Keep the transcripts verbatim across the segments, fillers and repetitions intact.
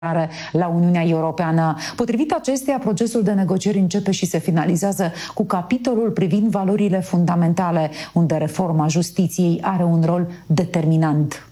la Uniunea Europeană. Potrivit acesteia, procesul de negocieri începe și se finalizează cu capitolul privind valorile fundamentale, unde reforma justiției are un rol determinant.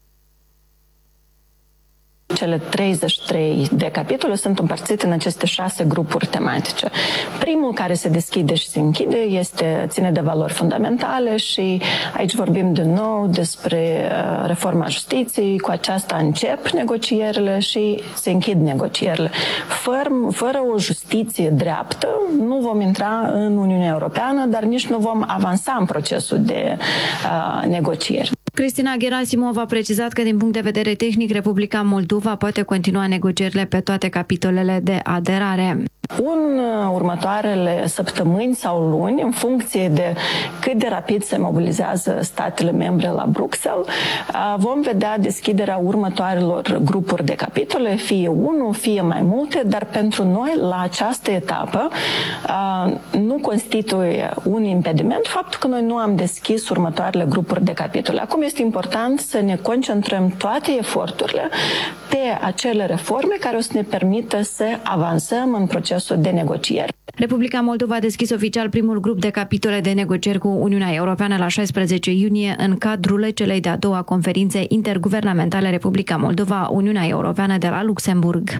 Cele treizeci și trei de capitole sunt împărțite în aceste șase grupuri tematice. Primul care se deschide și se închide este ține de valori fundamentale și aici vorbim din nou despre reforma justiției. Cu aceasta încep negocierile și se închid negocierile. Fără, fără o justiție dreaptă nu vom intra în Uniunea Europeană, dar nici nu vom avansa în procesul de uh, negocieri. Cristina Gerasimov a precizat că din punct de vedere tehnic Republica Moldova poate continua negocierile pe toate capitolele de aderare. În următoarele săptămâni sau luni, în funcție de cât de rapid se mobilizează statele membre la Bruxelles, vom vedea deschiderea următoarelor grupuri de capitole, fie unul, fie mai multe, dar pentru noi, la această etapă, nu constituie un impediment faptul că noi nu am deschis următoarele grupuri de capitole. Acum este important să ne concentrăm toate eforturile pe acele reforme care o să ne permită să avansăm în procesul de negocieri. Republica Moldova a deschis oficial primul grup de capitole de negocieri cu Uniunea Europeană la șaisprezece iunie în cadrul celei de-a doua conferințe interguvernamentale Republica Moldova-Uniunea Europeană de la Luxemburg.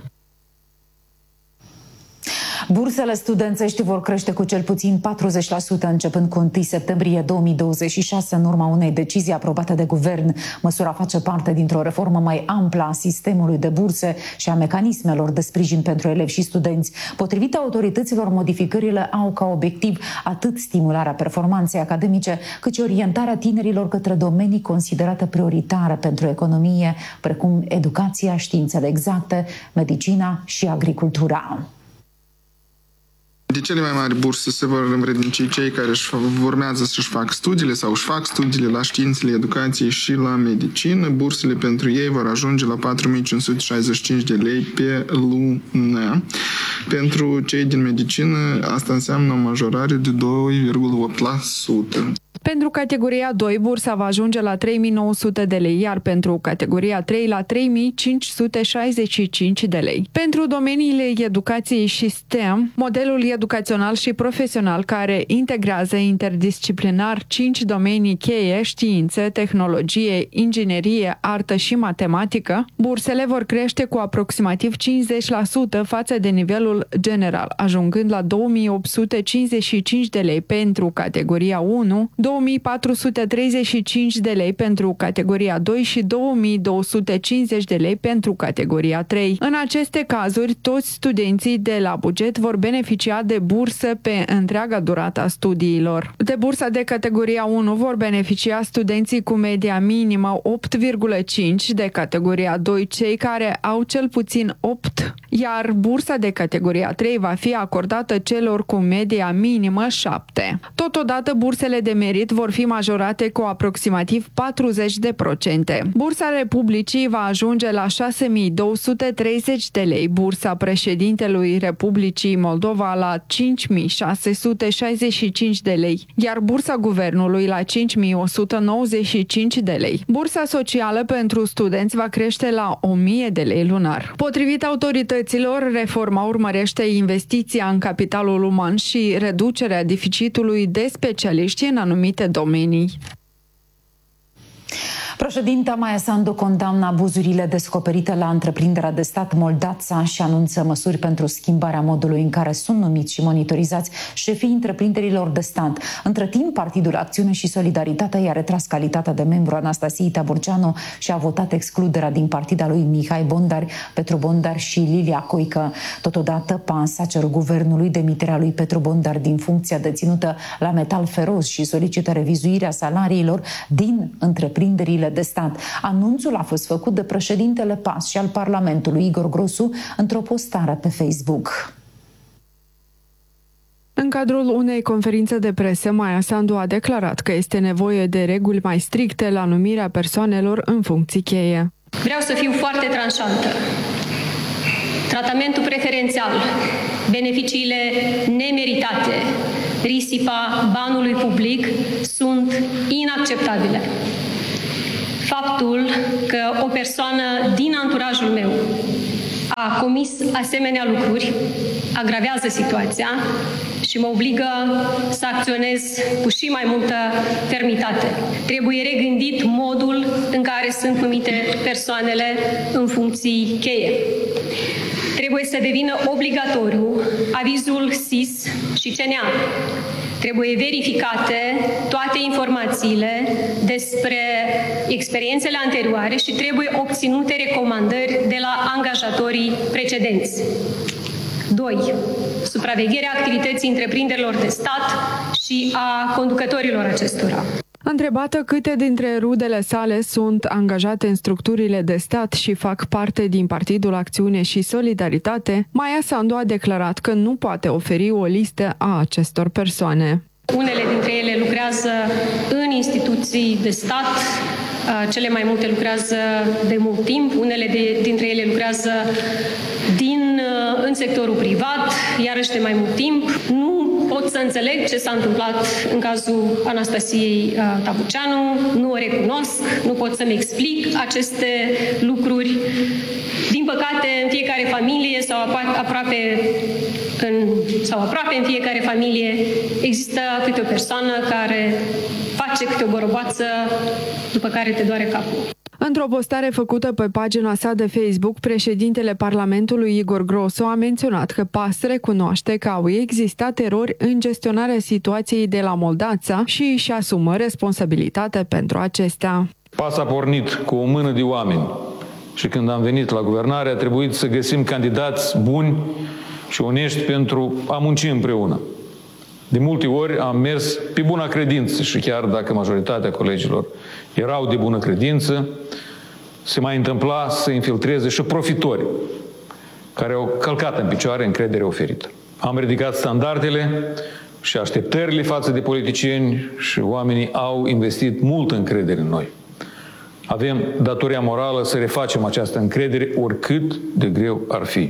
Bursele studențești vor crește cu cel puțin patruzeci la sută începând cu întâi septembrie două mii douăzeci și șase în urma unei decizii aprobate de guvern. Măsura face parte dintr-o reformă mai amplă a sistemului de burse și a mecanismelor de sprijin pentru elevi și studenți. Potrivit autorităților, modificările au ca obiectiv atât stimularea performanței academice, cât și orientarea tinerilor către domenii considerate prioritare pentru economie, precum educația, științele exacte, medicina și agricultura. De cele mai mari burse se vor învrednici cei care își urmează să-și facă studiile sau își fac studiile la științele educației și la medicină. Bursele pentru ei vor ajunge la patru mii cinci sute șaizeci și cinci de lei pe lună. Pentru cei din medicină, asta înseamnă o majorare de doi virgulă opt la sută. Pentru categoria doi, bursa va ajunge la trei mii nouă sute de lei, iar pentru categoria trei la trei mii cinci sute șaizeci și cinci de lei. Pentru domeniile educației și STEM, modelul educațional și profesional care integrează interdisciplinar cinci domenii cheie, științe, tehnologie, inginerie, artă și matematică, bursele vor crește cu aproximativ cincizeci la sută față de nivelul general, ajungând la două mii opt sute cincizeci și cinci de lei pentru categoria unu, două mii patru sute treizeci și cinci de lei pentru categoria doi și două mii două sute cincizeci de lei pentru categoria trei. În aceste cazuri, toți studenții de la buget vor beneficia de bursă pe întreaga durată a studiilor. De bursa de categoria unu vor beneficia studenții cu media minimă opt virgulă cinci, de categoria doi cei care au cel puțin opt, iar bursa de categoria trei va fi acordată celor cu media minimă șapte. Totodată, bursele de merit vor fi majorate cu aproximativ patruzeci de procente. Bursa Republicii va ajunge la șase mii două sute treizeci de lei, bursa președintelui Republicii Moldova la cinci mii șase sute șaizeci și cinci de lei, iar bursa guvernului la cinci mii o sută nouăzeci și cinci de lei. Bursa socială pentru studenți va crește la o mie de lei lunar. Potrivit autorităților, reforma urmărește investiția în capitalul uman și reducerea deficitului de specialiști în anumite domenii. Președinta Maia Sandu condamnă abuzurile descoperite la întreprinderea de stat Moldața și anunță măsuri pentru schimbarea modului în care sunt numiți și monitorizați șefii întreprinderilor de stat. Între timp, Partidul Acțiune și Solidaritate i-a retras calitatea de membru Anastasiei Taburceanu și a votat excluderea din partida lui Mihai Bondar, Petru Bondar și Lilia Coică. Totodată, P A N S a cerut guvernului demiterea lui Petru Bondar din funcția deținută la Metal Feroz și solicită revizuirea salariilor din întreprinderile de stat. Anunțul a fost făcut de președintele P A S și al Parlamentului, Igor Grosu, într-o postare pe Facebook. În cadrul unei conferințe de presă, Maia Sandu a declarat că este nevoie de reguli mai stricte la numirea persoanelor în funcții cheie. Vreau să fiu foarte tranșantă. Tratamentul preferențial, beneficiile nemeritate, risipa banului public sunt inacceptabile. Faptul că o persoană din anturajul meu a comis asemenea lucruri agravează situația și mă obligă să acționez cu și mai multă fermitate. Trebuie regândit modul în care sunt numite persoanele în funcții cheie. Trebuie să devină obligatoriu avizul S I S și C N A. Trebuie verificate toate informațiile despre experiențele anterioare și trebuie obținute recomandări de la angajatorii precedenți. doi. Supravegherea activității întreprinderilor de stat și a conducătorilor acestora. Întrebată câte dintre rudele sale sunt angajate în structurile de stat și fac parte din Partidul Acțiune și Solidaritate, Maia Sandu a declarat că nu poate oferi o listă a acestor persoane. Unele dintre ele lucrează în instituții de stat, cele mai multe lucrează de mult timp, unele de, dintre ele lucrează din, în sectorul privat, iarăși de mai mult timp. Nu pot să înțeleg ce s-a întâmplat în cazul Anastasiei Tabuceanu, nu o recunosc, nu pot să-mi explic aceste lucruri. Din păcate, în fiecare familie sau aproape în, sau aproape în fiecare familie există câte o persoană care face câte o goroboață după care te doare capul. Într-o postare făcută pe pagina sa de Facebook, președintele Parlamentului Igor Grosu a menționat că P A S recunoaște că au existat erori în gestionarea situației de la Moldața și își asumă responsabilitate pentru acestea. P A S a pornit cu o mână de oameni și când am venit la guvernare a trebuit să găsim candidați buni și onești pentru a munci împreună. De multe ori am mers pe bună credință și chiar dacă majoritatea colegilor erau de bună credință, se mai întâmpla să infiltreze și profitori care au călcat în picioare încrederea oferită. Am ridicat standardele și așteptările față de politicieni și oamenii au investit mult încredere în noi. Avem datoria morală să refacem această încredere oricât de greu ar fi.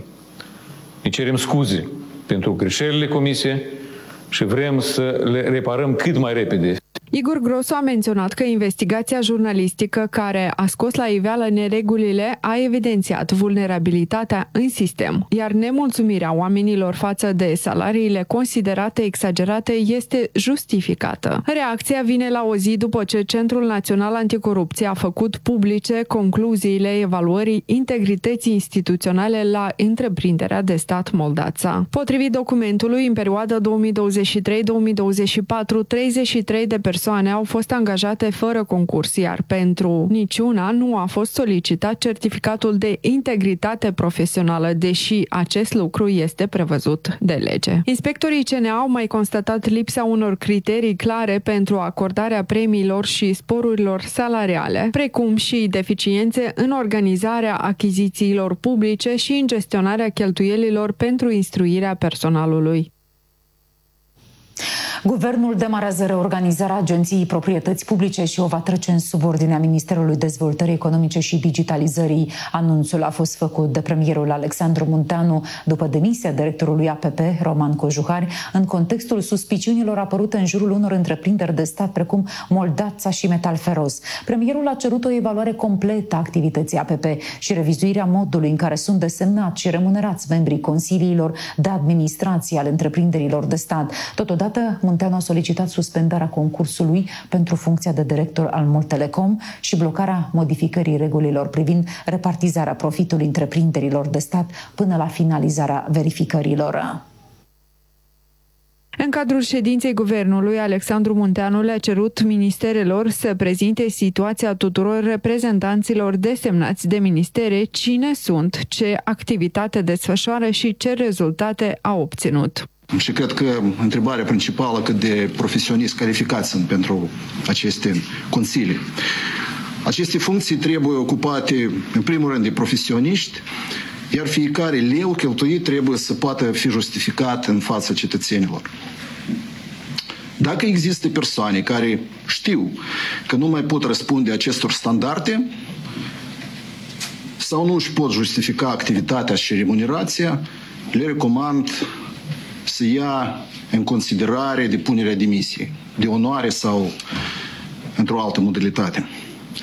Ne cerem scuze pentru greșelile comise și vrem să le reparăm cât mai repede. Igor Grosu a menționat că investigația jurnalistică care a scos la iveală neregulile a evidențiat vulnerabilitatea în sistem, iar nemulțumirea oamenilor față de salariile considerate exagerate este justificată. Reacția vine la o zi după ce Centrul Național Anticorupție a făcut publice concluziile evaluării integrității instituționale la întreprinderea de stat Moldața. Potrivit documentului, în perioada două mii douăzeci și trei două mii douăzeci și patru, treizeci și trei de persoane au fost angajate fără concurs, iar pentru niciuna nu a fost solicitat certificatul de integritate profesională, deși acest lucru este prevăzut de lege. Inspectorii C N A au mai constatat lipsa unor criterii clare pentru acordarea premiilor și sporurilor salariale, precum și deficiențe în organizarea achizițiilor publice și în gestionarea cheltuielilor pentru instruirea personalului. Guvernul demarează reorganizarea Agenției Proprietăți Publice și o va trece în subordinea Ministerului Dezvoltării Economice și Digitalizării. Anunțul a fost făcut de premierul Alexandru Munteanu după demisia directorului A P P, Roman Cojuhari, în contextul suspiciunilor apărute în jurul unor întreprinderi de stat precum Moldața și Metalferos. Premierul a cerut o evaluare completă a activității A P P și revizuirea modului în care sunt desemnați și remunerați membrii consiliilor de administrație ale întreprinderilor de stat. Totodată, Munteanu a solicitat suspendarea concursului pentru funcția de director al Moltelecom și blocarea modificării regulilor privind repartizarea profitului întreprinderilor de stat până la finalizarea verificărilor. În cadrul ședinței guvernului, Alexandru Munteanu le-a cerut ministerelor să prezinte situația tuturor reprezentanților desemnați de ministere, cine sunt, ce activitate desfășoară și ce rezultate au obținut. Și cred că întrebarea principală cât de profesioniști calificați sunt pentru aceste consilii. Aceste funcții trebuie ocupate în primul rând de profesioniști, iar fiecare leu cheltuit trebuie să poată fi justificat în fața cetățenilor. Dacă există persoane care știu că nu mai pot răspunde acestor standarde sau nu își pot justifica activitatea și remunerația, le recomand să ia în considerare depunerea demisiei, de onoare sau într-o altă modalitate.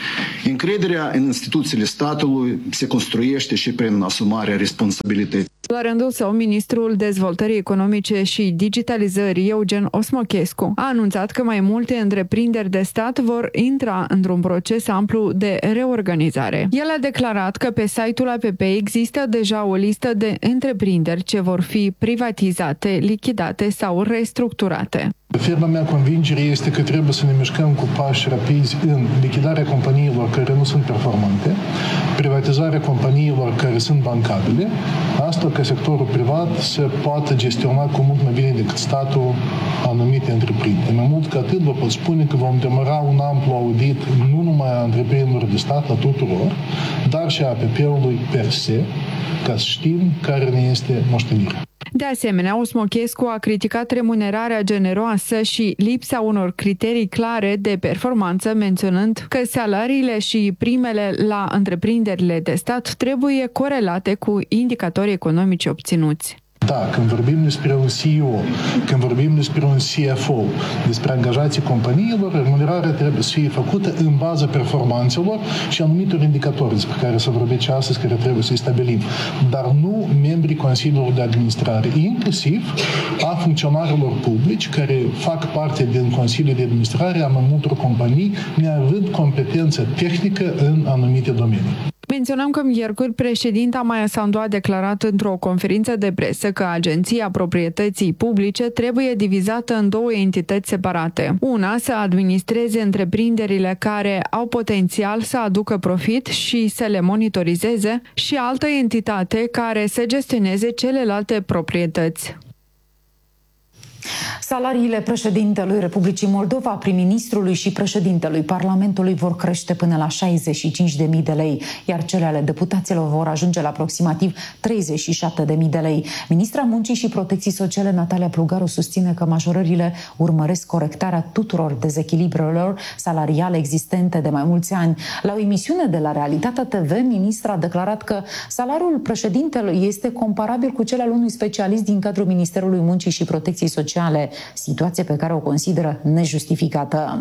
Încrederea în instituțiile statului se construiește și prin asumarea responsabilității. La rândul său, ministrul Dezvoltării Economice și Digitalizării, Eugen Osmochescu, a anunțat că mai multe întreprinderi de stat vor intra într-un proces amplu de reorganizare. El a declarat că pe site-ul A P P există deja o listă de întreprinderi ce vor fi privatizate, lichidate sau restructurate. Ferma mea convingere este că trebuie să ne mișcăm cu pași rapizi în lichidarea companiilor care nu sunt performante, privatizarea companiilor care sunt bancabile, asta ca sectorul privat să poată gestiona cu mult mai bine decât statul anumite întreprinderi. Mai mult ca atât, vă pot spune că vom demara un amplu audit nu numai a întreprinderilor de stat, a tuturor, dar și a A P P-ului per se, ca să știm care ne este moștenirea. De asemenea, Osmochescu a criticat remunerarea generoasă și lipsa unor criterii clare de performanță, menționând că salariile și primele la întreprinderile de stat trebuie corelate cu indicatorii economici obținuți. Da, când vorbim despre un C E O, când vorbim despre un C F O, despre angajații companiilor, remunerarea trebuie să fie făcută în baza performanțelor și anumitor indicatori despre care să vorbim și astăzi, care trebuie să-i stabilim, dar nu membrii Consiliului de Administrare, inclusiv a funcționarilor publici care fac parte din Consiliul de Administrare a mai multor companii, neavând competență tehnică în anumite domenii. Menționăm că miercuri președinta Maia Sandu a declarat într-o conferință de presă că Agenția Proprietății Publice trebuie divizată în două entități separate. Una să administreze întreprinderile care au potențial să aducă profit și să le monitorizeze și altă entitate care să gestioneze celelalte proprietăți. Salariile președintelui Republicii Moldova, prim-ministrului și președintelui Parlamentului vor crește până la șaizeci și cinci de mii de lei, iar cele ale deputaților vor ajunge la aproximativ treizeci și șapte de mii de lei. Ministra Muncii și Protecției Sociale, Natalia Plugaru, susține că majorările urmăresc corectarea tuturor dezechilibrelor salariale existente de mai mulți ani. La o emisiune de la Realitatea T V, ministra a declarat că salariul președintelui este comparabil cu cel al unui specialist din cadrul Ministerului Muncii și Protecției Sociale, situație pe care o consideră nejustificată.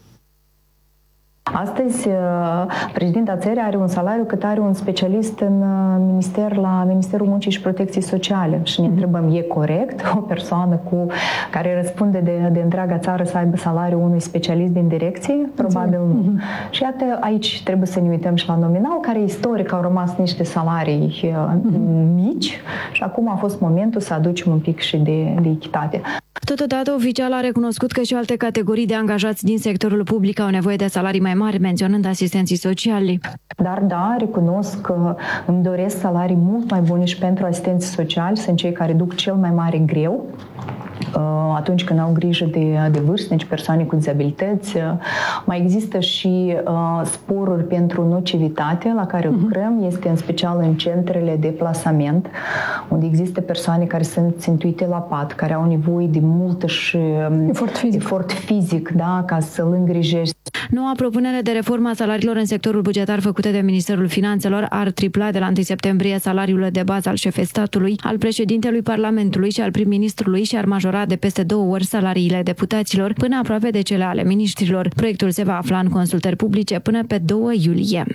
Astăzi, președinta țării are un salariu cât are un specialist în minister la Ministerul Muncii și Protecției Sociale. Și ne întrebăm, e corect o persoană cu care răspunde de, de întreaga țară să aibă salariul unui specialist din direcție? Probabil nu. Mm-hmm. Și iată, aici trebuie să ne uităm și la nominal, care istoric au rămas niște salarii mm-hmm. mici și acum a fost momentul să aducem un pic și de, de echitate. Totodată, oficial a recunoscut că și alte categorii de angajați din sectorul public au nevoie de salarii mai mari, menționând asistenții sociali. Dar da, recunosc că îmi doresc salarii mult mai bune și pentru asistenții sociali, sunt cei care duc cel mai mare greu atunci când au grijă de, de vârstnici, persoane cu dizabilități. Mai există și uh, sporuri pentru nocivitate la care lucrăm, este în special în centrele de plasament, unde există persoane care sunt țintuite la pat, care au nevoie de mult și efort fizic, efort fizic da, ca să-l îngrijești. Noua propunere de reformă a salariilor în sectorul bugetar făcută de Ministerul Finanțelor ar tripla de la întâi septembrie salariul de bază al șefei statului, al președintelui Parlamentului și al prim-ministrului și ar majora de peste două ori salariile deputaților până aproape de cele ale miniștrilor. Proiectul se va afla în consultări publice până pe doi iulie.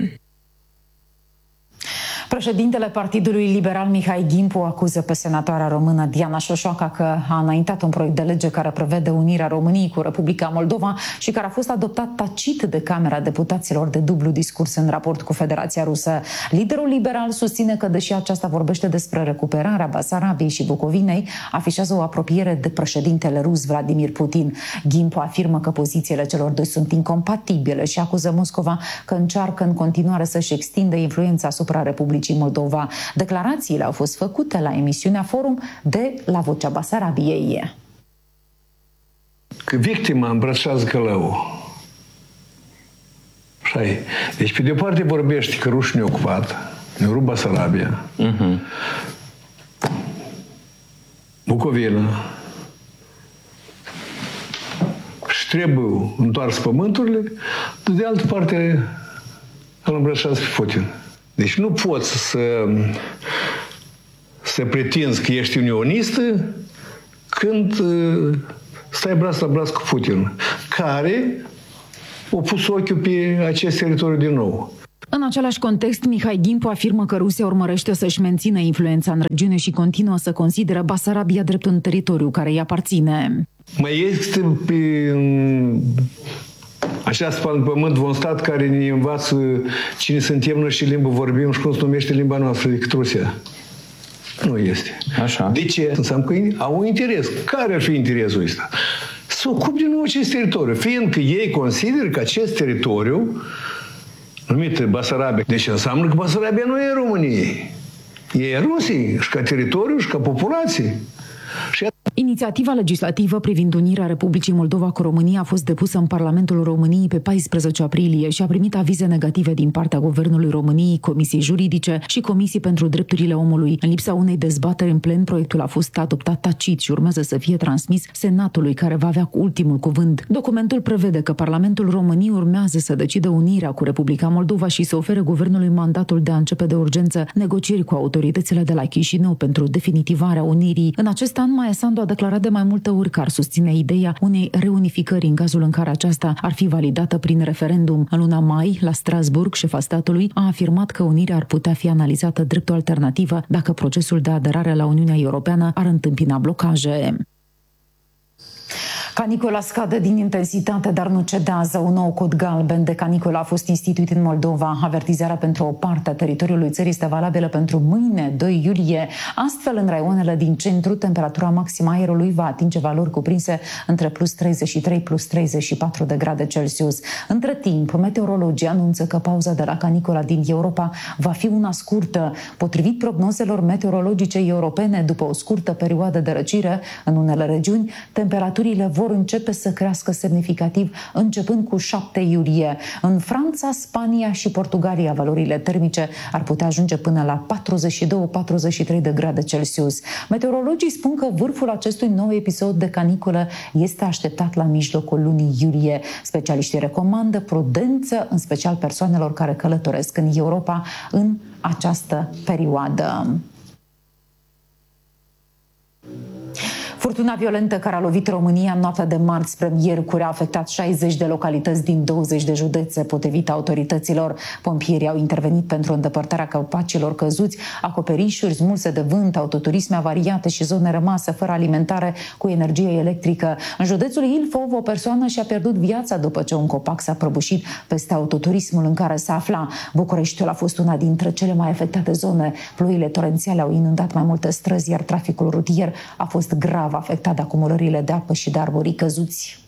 Președintele Partidului Liberal Mihai Gimpu acuză pe senatoarea română Diana Șoșoaca că a înaintat un proiect de lege care prevede unirea României cu Republica Moldova și care a fost adoptat tacit de Camera Deputaților de dublu discurs în raport cu Federația Rusă. Liderul liberal susține că, deși aceasta vorbește despre recuperarea Basarabiei și Bucovinei, afișează o apropiere de președintele rus Vladimir Putin. Gimpu afirmă că pozițiile celor doi sunt incompatibile și acuză Moscova că încearcă în continuare să-și extindă influența asupra Republicii Moldova. Declarațiile au fost făcute la emisiunea Forum de La Vocea Basarabiei. Că victima îmbrățează călăul. Așa e. Deci, pe de-o parte vorbește că rușii ne-au ocupat, ne-au rupt Basarabia, uh-huh. Bucovina, și trebuie întoars pământurile, de altă parte îl îmbrățează pe Putin. Deci nu poți să, să pretinzi că ești unionistă când stai braț la braț cu Putin, care au pus ochiul pe acest teritoriu din nou. În același context, Mihai Gimpu afirmă că Rusia urmărește să-și mențină influența în regiune și continuă să consideră Basarabia drept un teritoriu care îi aparține. Mai este pe așa spală în pământ un stat care ne învață cine suntem noi și limbă vorbim și cum se numește limba noastră decât Rusia. Nu este. Așa. De ce? Înseamnă că au un interes. Care ar fi interesul ăsta? Să ocupe din nou acest teritoriu, fiindcă ei consideră că acest teritoriu numit Basarabia. Deci înseamnă că Basarabia nu e României. E Rusiei și ca teritoriu și ca populație. Și Inițiativa legislativă privind unirea Republicii Moldova cu România a fost depusă în Parlamentul României pe paisprezece aprilie și a primit avize negative din partea Guvernului României, Comisii Juridice și Comisii pentru Drepturile Omului. În lipsa unei dezbateri în plen, proiectul a fost adoptat tacit și urmează să fie transmis Senatului, care va avea ultimul cuvânt. Documentul prevede că Parlamentul României urmează să decidă unirea cu Republica Moldova și să ofere Guvernului mandatul de a începe de urgență negocieri cu autoritățile de la Chișinău pentru definitivarea unirii. În acest an, Maia Sandu a declarat de mai multe ori că ar susține ideea unei reunificări în cazul în care aceasta ar fi validată prin referendum. În luna mai, la Strasbourg, șefa statului a afirmat că unirea ar putea fi analizată drept o alternativă dacă procesul de aderare la Uniunea Europeană ar întâmpina blocaje. Canicola scade din intensitate, dar nu cedează. Un nou cod galben de canicolă a fost instituit în Moldova. Avertizarea pentru o parte a teritoriului țării este valabilă pentru mâine, doi iulie. Astfel, în raioanele din centru, temperatura maximă a aerului va atinge valori cuprinse între plus treizeci și trei plus treizeci și patru de grade Celsius. Între timp, meteorologii anunță că pauza de la canicola din Europa va fi una scurtă. Potrivit prognozelor meteorologice europene, după o scurtă perioadă de răcire, în unele regiuni, temperaturile vor începe să crească semnificativ începând cu șapte iulie. În Franța, Spania și Portugalia valorile termice ar putea ajunge până la patruzeci și doi - patruzeci și trei de grade Celsius. Meteorologii spun că vârful acestui nou episod de caniculă este așteptat la mijlocul lunii iulie. Specialiștii recomandă prudență, în special persoanelor care călătoresc în Europa în această perioadă. Furtuna violentă care a lovit România în noaptea de marți spre miercuri a afectat șaizeci de localități din douăzeci de județe, potrivit autorităților. Pompierii au intervenit pentru îndepărtarea copacilor căzuți, acoperișuri smulse de vânt, autoturisme avariate și zone rămase fără alimentare cu energie electrică. În județul Ilfov, o persoană și-a pierdut viața după ce un copac s-a prăbușit peste autoturismul în care se afla. Bucureștiul a fost una dintre cele mai afectate zone. Ploile torențiale au inundat mai multe străzi, iar traficul rutier a fost grav afectat de acumulările de apă și de arborii căzuți.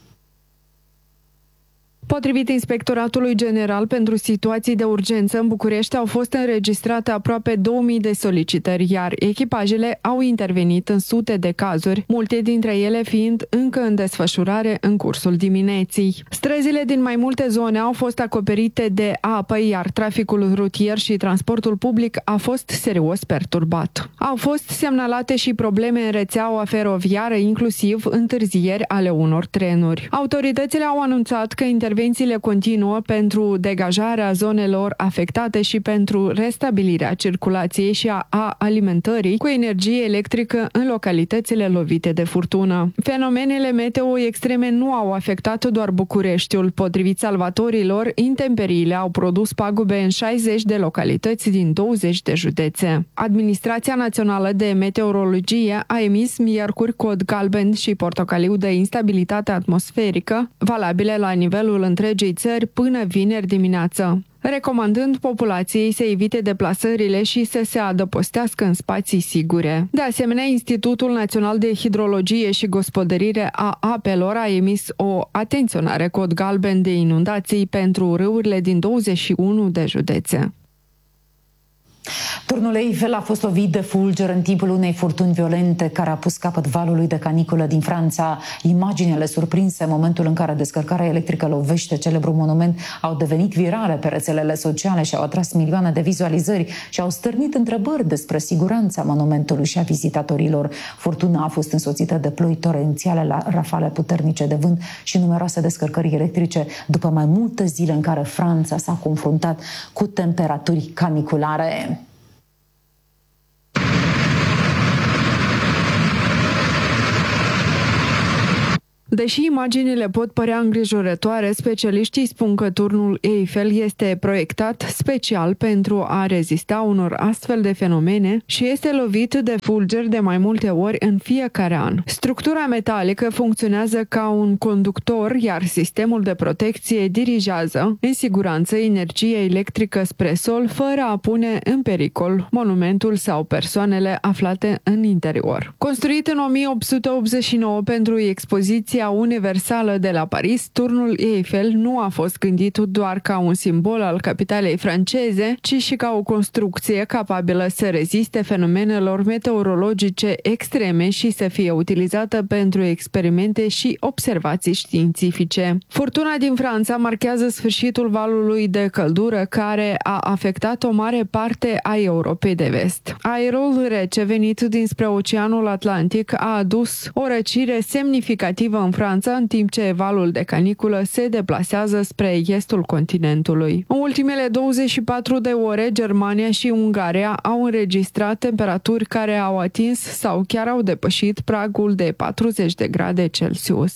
Potrivit Inspectoratului General pentru Situații de Urgență, în București au fost înregistrate aproape două mii de solicitări, iar echipajele au intervenit în sute de cazuri, multe dintre ele fiind încă în desfășurare în cursul dimineții. Străzile din mai multe zone au fost acoperite de apă, iar traficul rutier și transportul public a fost serios perturbat. Au fost semnalate și probleme în rețeaua feroviară, inclusiv întârzieri ale unor trenuri. Autoritățile au anunțat că intervențiile continuă pentru degajarea zonelor afectate și pentru restabilirea circulației și a, a alimentării cu energie electrică în localitățile lovite de furtună. Fenomenele meteo extreme nu au afectat doar Bucureștiul. Potrivit salvatorilor, intemperiile au produs pagube în șaizeci de localități din douăzeci de județe. Administrația Națională de Meteorologie a emis miercuri cod galben și portocaliu de instabilitate atmosferică, valabile la nivelul întregii țări până vineri dimineață, recomandând populației să evite deplasările și să se adăpostească în spații sigure. De asemenea, Institutul Național de Hidrologie și Gospodărire a Apelor a emis o atenționare cod galben de inundații pentru râurile din douăzeci și unu de județe. Turnul Eiffel a fost lovit de fulger în timpul unei furtuni violente care a pus capăt valului de caniculă din Franța. Imaginele surprinse în momentul în care descărcarea electrică lovește celebrul monument au devenit virale pe rețelele sociale și au atras milioane de vizualizări și au stârnit întrebări despre siguranța monumentului și a vizitatorilor. Furtuna a fost însoțită de ploi torențiale, la rafale puternice de vânt și numeroase descărcări electrice după mai multe zile în care Franța s-a confruntat cu temperaturi caniculare. Deși imaginile pot părea îngrijorătoare, specialiștii spun că turnul Eiffel este proiectat special pentru a rezista unor astfel de fenomene și este lovit de fulgeri de mai multe ori în fiecare an. Structura metalică funcționează ca un conductor, iar sistemul de protecție dirigează în siguranță energie electrică spre sol, fără a pune în pericol monumentul sau persoanele aflate în interior. Construit în o mie opt sute optzeci și nouă pentru expoziția universală de la Paris, turnul Eiffel nu a fost gândit doar ca un simbol al capitalei franceze, ci și ca o construcție capabilă să reziste fenomenelor meteorologice extreme și să fie utilizată pentru experimente și observații științifice. Furtuna din Franța marchează sfârșitul valului de căldură care a afectat o mare parte a Europei de vest. Aerul rece venit dinspre Oceanul Atlantic a adus o răcire semnificativă în Franța, în timp ce valul de caniculă se deplasează spre estul continentului. În ultimele douăzeci și patru de ore, Germania și Ungaria au înregistrat temperaturi care au atins sau chiar au depășit pragul de patruzeci de grade Celsius.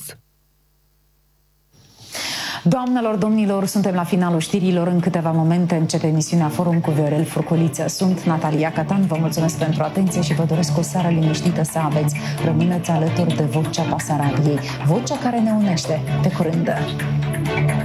Doamnelor, domnilor, suntem la finalul știrilor. În câteva momente începe emisiunea Forum cu Viorel Furculiță. Sunt Natalia Catan, vă mulțumesc pentru atenție și vă doresc o seară liniștită să aveți. Rămâneți alături de Vocea Basarabiei, vocea care ne unește. Pe curând!